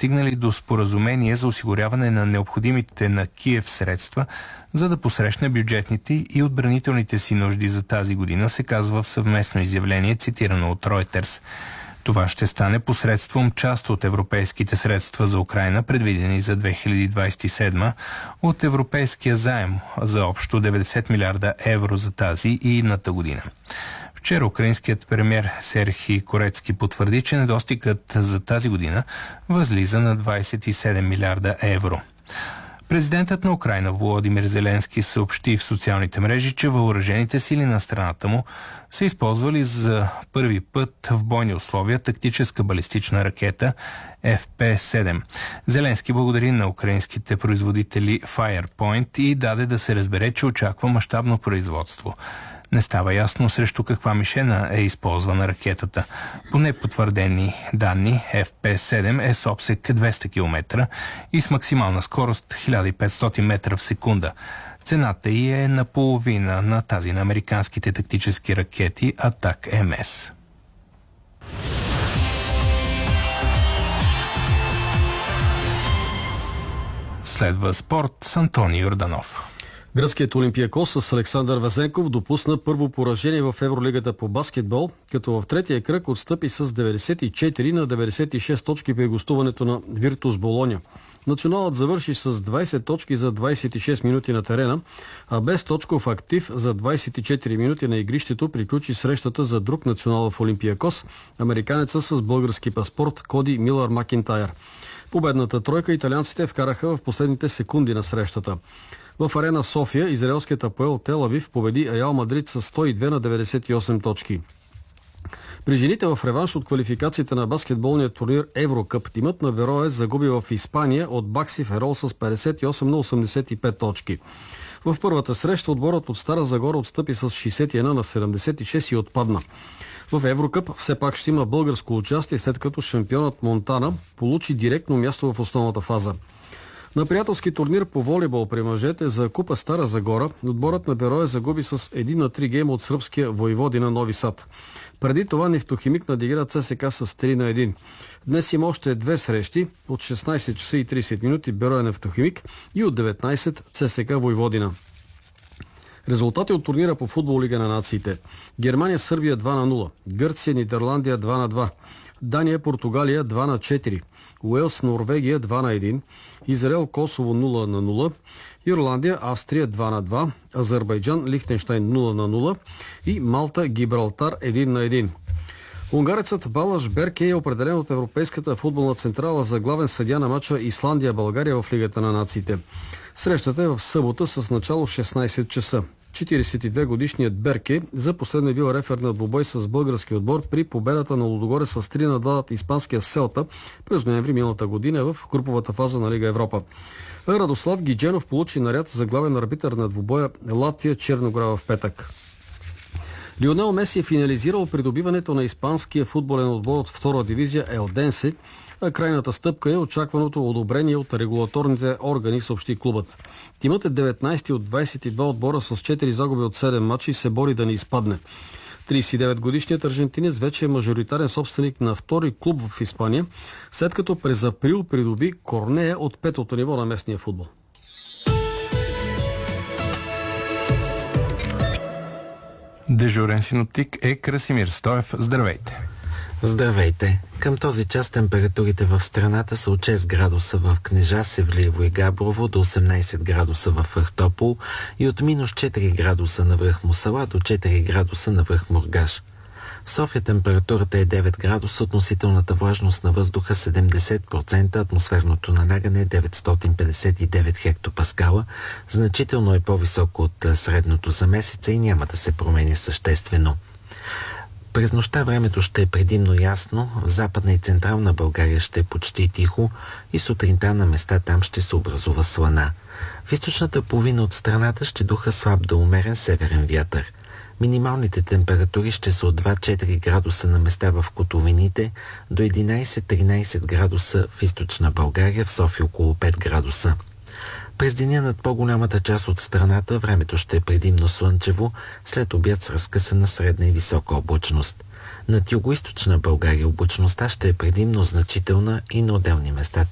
стигнали до споразумение за осигуряване на необходимите на Киев средства, за да посрещне бюджетните и отбранителните си нужди за тази година, се казва в съвместно изявление, цитирано от Reuters. Това ще стане посредством част от европейските средства за Украйна, предвидени за 2027 от европейския заем за общо 90 милиарда евро за тази и идната година. Вчера украинският премиер Серхий Корецки потвърди, че недостигът за тази година възлиза на 27 милиарда евро. Президентът на Украйна Володимир Зеленски съобщи в социалните мрежи, че въоръжените сили на страната му са използвали за първи път в бойни условия тактическа балистична ракета FP-7. Зеленски благодари на украинските производители Firepoint и даде да се разбере, че очаква мащабно производство. Не става ясно срещу каква мишена е използвана ракетата. По непотвърдени данни, FP-7 е с обсек 200 км и с максимална скорост 1500 метра в секунда. Цената й е наполовина на тази на американските тактически ракети Атак-МС. Следва спорт с Антони Йорданов. Гръцкият Олимпиакос с Александър Везенков допусна първо поражение в Евролигата по баскетбол, като в третия кръг отстъпи с 94 на 96 точки при гостуването на Виртус Болоня. Националът завърши с 20 точки за 26 минути на терена, а без точков актив за 24 минути на игрището приключи срещата за друг национал в Олимпиакос, американеца с български паспорт Коди Милър Макинтайр. Победната тройка италианците вкараха в последните секунди на срещата. В Арена София израелският Апоел Тел Авив победи Реал Мадрид с 102 на 98 точки. При жените в реванш от квалификациите на баскетболния турнир Еврокъп, тимът на Берое загуби в Испания от Бакси Ферол с 58 на 85 точки. В първата среща отборът от Стара Загора отстъпи с 61 на 76 и отпадна. В Еврокъп все пак ще има българско участие, след като шампионът Монтана получи директно място в основната фаза. На приятелски турнир по волейбол при мъжете за Купа Стара Загора отборът на Берое загуби с 1 на 3 гейма от сръбския Войводина Нови Сад. Преди това Нефтохимик надигра ЦСКА с 3 на 1. Днес има още две срещи от 16 часа и 30 минути Берое Нефтохимик и от 19 ЦСКА Войводина. Резултати от турнира по футбол Лига на нациите. Германия Сърбия 2 на 0, Гърция Нидерландия 2 на 2, Дания Португалия 2 на 4, Уелс Норвегия 2 на 1, Израел Косово 0 на 0, Ирландия Австрия 2 на 2, Азербайджан Лихтенщайн 0 на 0 и Малта Гибралтар 1 на 1. Унгарецът Балаш Берке е определен от Европейската футболна централа за главен съдия на мача Исландия-България в Лигата на нациите. Срещата е в събота с начало 16 часа. 42-годишният Берке за последно е бил рефер на двубой с български отбор при победата на Лудогорец с 3 на 2 над испанския Селта през ноември миналата година в груповата фаза на Лига Европа. Радослав Гидженов получи наряд за главен арбитър на двубоя Латвия-Черногора в петък. Лионел Меси е финализирал придобиването на испанския футболен отбор от втора дивизия Елденсе, а крайната стъпка е очакваното одобрение от регулаторните органи, съобщи клубът. Тимът е 19 от 22 отбора с 4 загуби от 7 мача и се бори да не изпадне. 39-годишният аржентинец вече е мажоритарен собственик на втори клуб в Испания, след като през април придоби Корнея от петото ниво на местния футбол. Дежурен синоптик е Красимир Стоев. Здравейте! Здравейте! Към този час температурите в страната са от 6 градуса в Кнежа, Севлиево и Габрово до 18 градуса в Ахтопол и от минус 4 градуса на връх Мусала до 4 градуса на връх Мургаш. В София температурата е 9 градуса, относителната влажност на въздуха 70%, атмосферното налягане 959 хектопаскала, значително е по-високо от средното за месеца и няма да се промени съществено. През нощта времето ще е предимно ясно, в Западна и Централна България ще е почти тихо и сутринта на места там ще се образува слана. В източната половина от страната ще духа слаб до умерен северен вятър. Минималните температури ще са от 2-4 градуса на места в котловините до 11-13 градуса в източна България, в София около 5 градуса. През деня над по-голямата част от страната времето ще е предимно слънчево, след обяд с разкъсана средна и висока облачност. Над югоизточна България облачността ще е предимно значителна и на отделни места